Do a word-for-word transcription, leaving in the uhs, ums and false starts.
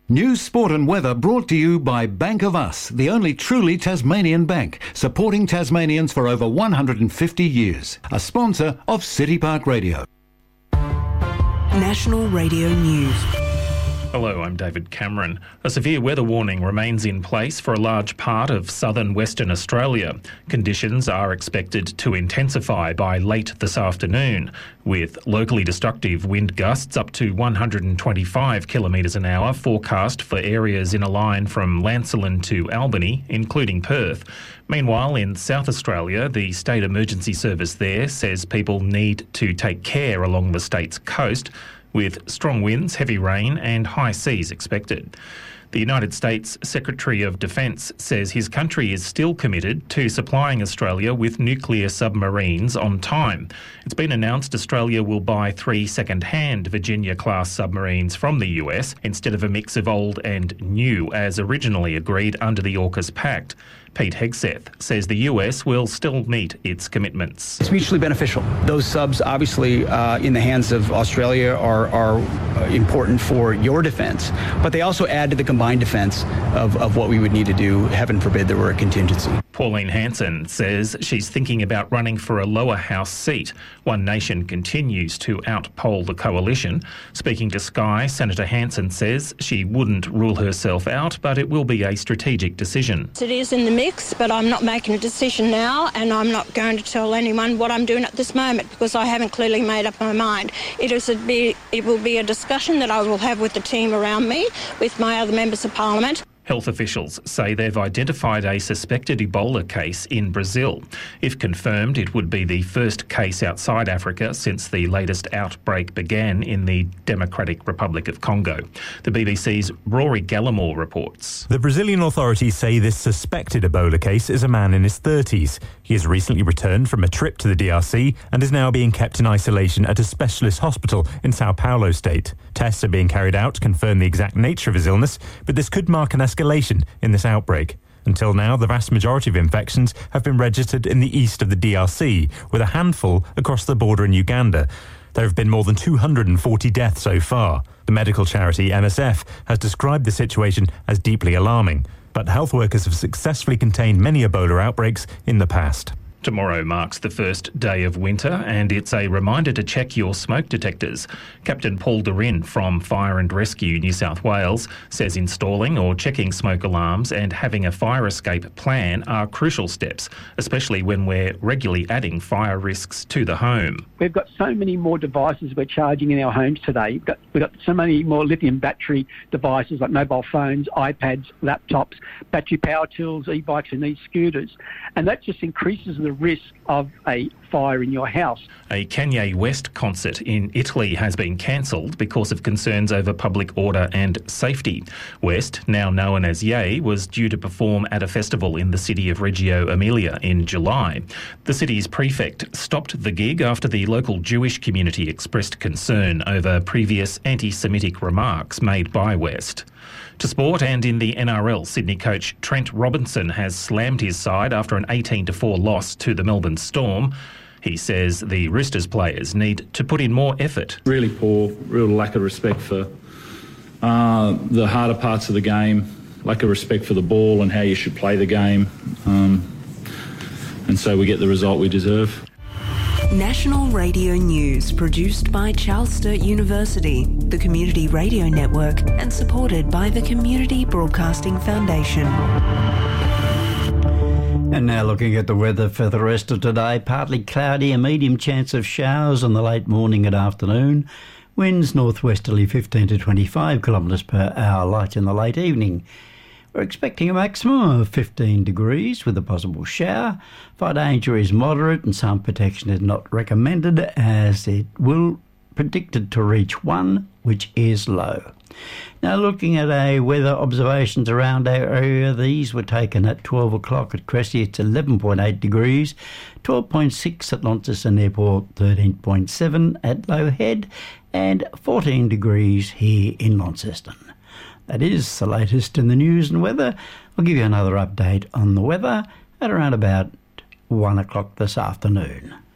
News, sport and weather brought to you by Bank of Us, the only truly Tasmanian bank, supporting Tasmanians for over one hundred fifty years. A sponsor of City Park Radio. National Radio News. Hello, I'm David Cameron. A severe weather warning remains in place for a large part of southern Western Australia. Conditions are expected to intensify by late this afternoon, with locally destructive wind gusts up to one hundred twenty-five kilometres an hour forecast for areas in a line from Lancelin to Albany, including Perth. Meanwhile, in South Australia, the State Emergency Service there says people need to take care along the state's coast, with strong winds, heavy rain and high seas expected. The United States Secretary of Defence says his country is still committed to supplying Australia with nuclear submarines on time. It's been announced Australia will buy three second-hand Virginia-class submarines from the U S instead of a mix of old and new as originally agreed under the AUKUS Pact. Pete Hegseth says the U S will still meet its commitments. It's mutually beneficial. Those subs, obviously, uh, in the hands of Australia are, are important for your defence, but they also add to the combined defence of, of what we would need to do, heaven forbid there were a contingency. Pauline Hanson says she's thinking about running for a lower house seat. One Nation continues to outpoll the coalition. Speaking to Sky, Senator Hanson says she wouldn't rule herself out, but it will be a strategic decision. It is in the mix, but I'm not making a decision now, and I'm not going to tell anyone what I'm doing at this moment because I haven't clearly made up my mind. It is a be, it will be a discussion that I will have with the team around me, with my other members of Parliament. Health officials say they've identified a suspected Ebola case in Brazil. If confirmed, it would be the first case outside Africa since the latest outbreak began in the Democratic Republic of Congo. The B B C's Rory Gallimore reports. The Brazilian authorities say this suspected Ebola case is a man in his thirties. He has recently returned from a trip to the D R C and is now being kept in isolation at a specialist hospital in Sao Paulo state. Tests are being carried out to confirm the exact nature of his illness, but this could mark an escalation in this outbreak. Until now, the vast majority of infections have been registered in the east of the D R C, with a handful across the border in Uganda. There have been more than two hundred forty deaths so far. The medical charity M S F has described the situation as deeply alarming, but health workers have successfully contained many Ebola outbreaks in the past. Tomorrow marks the first day of winter and it's a reminder to check your smoke detectors. Captain Paul Dorin from Fire and Rescue New South Wales says installing or checking smoke alarms and having a fire escape plan are crucial steps, especially when we're regularly adding fire risks to the home. We've got so many more devices we're charging in our homes today. We've got, we've got so many more lithium battery devices like mobile phones, iPads, laptops, battery power tools, e-bikes and e-scooters. And that just increases the risk of a fire in your house. A Kanye West concert in Italy has been cancelled because of concerns over public order and safety. West, now known as Ye, was due to perform at a festival in the city of Reggio Emilia in July. The city's prefect stopped the gig after the local Jewish community expressed concern over previous anti-Semitic remarks made by West. To sport, and in the N R L, Sydney coach Trent Robinson has slammed his side after an eighteen to four loss to the Melbourne Storm. He says the Roosters players need to put in more effort. Really poor, real lack of respect for uh, the harder parts of the game, lack of respect for the ball and how you should play the game. Um, and so we get the result we deserve. National Radio News, produced by Charles Sturt University, the Community Radio Network, and supported by the Community Broadcasting Foundation. And now looking at the weather for the rest of today, partly cloudy, a medium chance of showers in the late morning and afternoon. Winds northwesterly fifteen to twenty-five kilometres per hour, light in the late evening. We're expecting a maximum of fifteen degrees with a possible shower. Fire danger is moderate and sun protection is not recommended as it will predicted to reach one, which is low. Now looking at a weather observations around our area, these were taken at twelve o'clock at Cressy, it's eleven point eight degrees, twelve point six at Launceston Airport, thirteen point seven at Low Head and fourteen degrees here in Launceston. That is the latest in the news and weather. I'll give you another update on the weather at around about one o'clock this afternoon.